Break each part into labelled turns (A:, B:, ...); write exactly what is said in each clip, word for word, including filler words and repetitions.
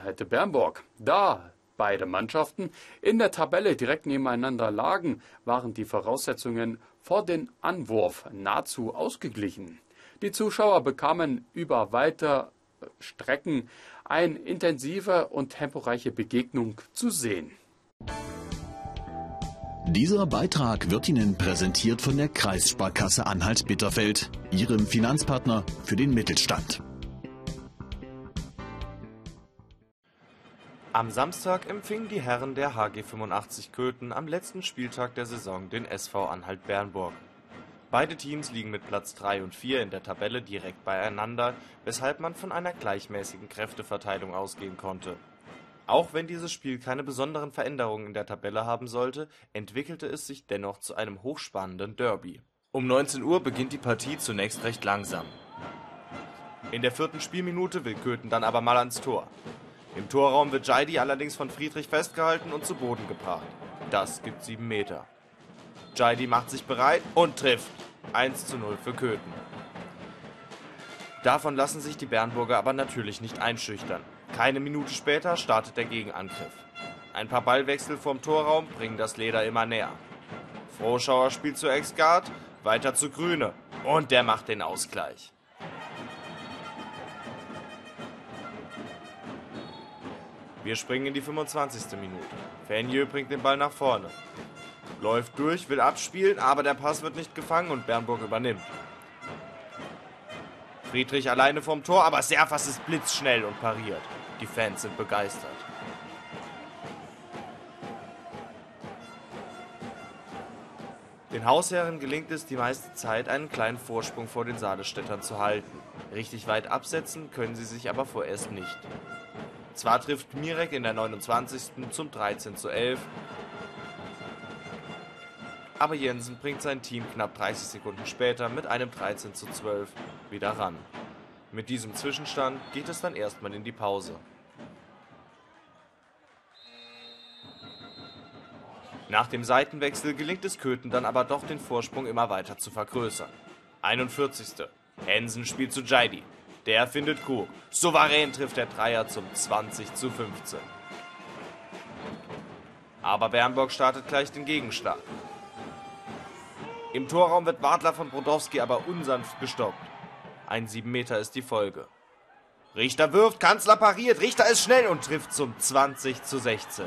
A: Anhalt-Bernburg. Da beide Mannschaften in der Tabelle direkt nebeneinander lagen, waren die Voraussetzungen vor den Anwurf nahezu ausgeglichen. Die Zuschauer bekamen über weite Strecken eine intensive und temporeiche Begegnung zu sehen.
B: Dieser Beitrag wird Ihnen präsentiert von der Kreissparkasse Anhalt-Bitterfeld, Ihrem Finanzpartner für den Mittelstand.
C: Am Samstag empfingen die Herren der H G fünfundachtzig Köthen am letzten Spieltag der Saison den S V Anhalt-Bernburg. Beide Teams liegen mit Platz drei und vier in der Tabelle direkt beieinander, weshalb man von einer gleichmäßigen Kräfteverteilung ausgehen konnte. Auch wenn dieses Spiel keine besonderen Veränderungen in der Tabelle haben sollte, entwickelte es sich dennoch zu einem hochspannenden Derby. Um neunzehn Uhr beginnt die Partie zunächst recht langsam. In der vierten Spielminute will Köthen dann aber mal ans Tor. Im Torraum wird Jaidi allerdings von Friedrich festgehalten und zu Boden gebracht. Das gibt sieben Meter. Jaidi macht sich bereit und trifft. eins zu null für Köthen. Davon lassen sich die Bernburger aber natürlich nicht einschüchtern. Keine Minute später startet der Gegenangriff. Ein paar Ballwechsel vorm Torraum bringen das Leder immer näher. Froschauer spielt zu Ex-Gard, weiter zu Grüne. Und der macht den Ausgleich. Wir springen in die fünfundzwanzigste Minute. Fenjö bringt den Ball nach vorne. Läuft durch, will abspielen, aber der Pass wird nicht gefangen und Bernburg übernimmt. Friedrich alleine vorm Tor, aber Serfas ist blitzschnell und pariert. Die Fans sind begeistert. Den Hausherren gelingt es die meiste Zeit, einen kleinen Vorsprung vor den Saalestädtern zu halten. Richtig weit absetzen können sie sich aber vorerst nicht. Zwar trifft Mirek in der neunundzwanzigsten zum dreizehn zu elf, aber Jensen bringt sein Team knapp dreißig Sekunden später mit einem dreizehn zu zwölf wieder ran. Mit diesem Zwischenstand geht es dann erstmal in die Pause. Nach dem Seitenwechsel gelingt es Köthen dann aber doch, den Vorsprung immer weiter zu vergrößern. einundvierzigste Hensen spielt zu Jaidi. Der findet Krug. Souverän trifft der Dreier zum zwanzig zu fünfzehn. Aber Bernburg startet gleich den Gegenschlag. Im Torraum wird Wadler von Brodowski aber unsanft gestoppt. Ein sieben Meter ist die Folge. Richter wirft, Kanzler pariert, Richter ist schnell und trifft zum zwanzig zu sechzehn.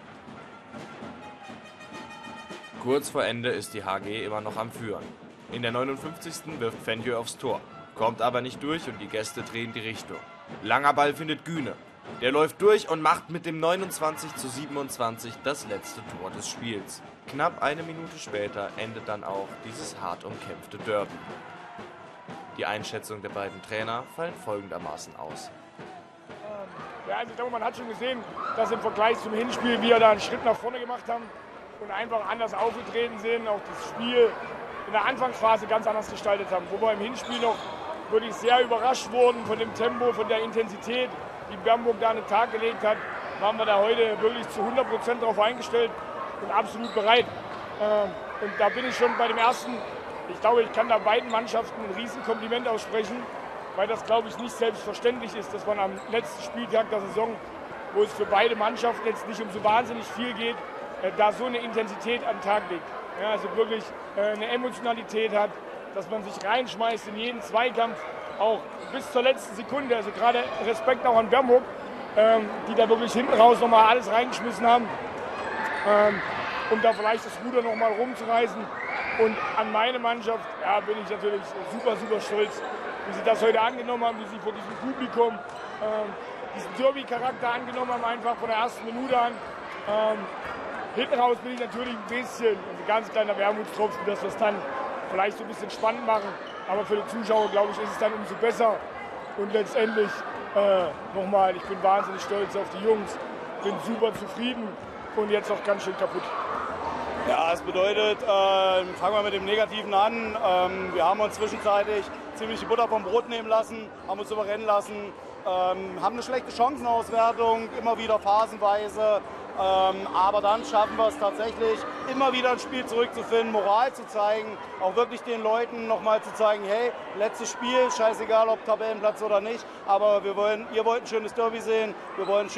C: Kurz vor Ende ist die H G immer noch am Führen. In der neunundfünfzigsten wirft Fenjö aufs Tor. Kommt aber nicht durch und die Gäste drehen die Richtung. Langer Ball findet Güne. Der läuft durch und macht mit dem neunundzwanzig zu siebenundzwanzig das letzte Tor des Spiels. Knapp eine Minute später endet dann auch dieses hart umkämpfte Derby. Die Einschätzung der beiden Trainer fallen folgendermaßen aus.
D: Ja, also ich glaube, man hat schon gesehen, dass im Vergleich zum Hinspiel wir da einen Schritt nach vorne gemacht haben und einfach anders aufgetreten sind, auch das Spiel in der Anfangsphase ganz anders gestaltet haben, wo wir im Hinspiel noch wirklich sehr überrascht wurden von dem Tempo, von der Intensität, die Bernburg da an den Tag gelegt hat, waren wir da heute wirklich zu hundert Prozent darauf eingestellt und absolut bereit. Und da bin ich schon bei dem ersten, ich glaube, ich kann da beiden Mannschaften ein Riesenkompliment aussprechen, weil das, glaube ich, nicht selbstverständlich ist, dass man am letzten Spieltag der Saison, wo es für beide Mannschaften jetzt nicht um so wahnsinnig viel geht, da so eine Intensität an den Tag legt. Ja, also wirklich eine Emotionalität hat, dass man sich reinschmeißt in jeden Zweikampf, auch bis zur letzten Sekunde. Also gerade Respekt auch an Bernburg, ähm, die da wirklich hinten raus nochmal alles reingeschmissen haben, ähm, um da vielleicht das Ruder nochmal rumzureißen. Und an meine Mannschaft ja, bin ich natürlich super, super stolz, wie sie das heute angenommen haben, wie sie vor diesem Publikum ähm, diesen Derby-Charakter angenommen haben, einfach von der ersten Minute an. Ähm, hinten raus bin ich natürlich ein bisschen, ein ganz kleiner Wermutstropfen, dass wir es dann vielleicht so ein bisschen spannend machen. Aber für die Zuschauer, glaube ich, ist es dann umso besser. Und letztendlich äh, nochmal, ich bin wahnsinnig stolz auf die Jungs, bin super zufrieden und jetzt auch ganz schön kaputt.
E: Ja, es bedeutet, äh, fangen wir mit dem Negativen an. Ähm, wir haben uns zwischenzeitlich ziemlich die Butter vom Brot nehmen lassen, haben uns überrennen lassen, ähm, haben eine schlechte Chancenauswertung, immer wieder phasenweise. Ähm, aber dann schaffen wir es tatsächlich, immer wieder ins Spiel zurückzufinden, Moral zu zeigen, auch wirklich den Leuten nochmal zu zeigen, hey, letztes Spiel, scheißegal ob Tabellenplatz oder nicht, aber wir wollen, ihr wollt ein schönes Derby sehen, wir wollen ein